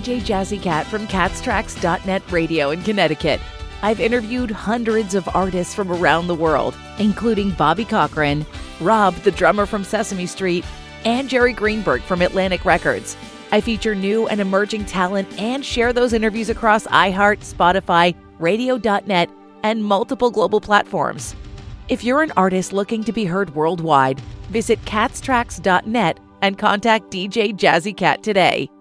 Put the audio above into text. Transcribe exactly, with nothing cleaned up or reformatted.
J Jazzy Cat from cats tracks dot net Radio in Connecticut. I've interviewed hundreds of artists from around the world, including Bobby Cochran, Rob, the drummer from Sesame Street, and Jerry Greenberg from Atlantic Records. I feature new and emerging talent and share those interviews across iHeart, Spotify, radio dot net, and multiple global platforms. If you're an artist looking to be heard worldwide, visit cats tracks dot net and contact D J Jazzy Cat today.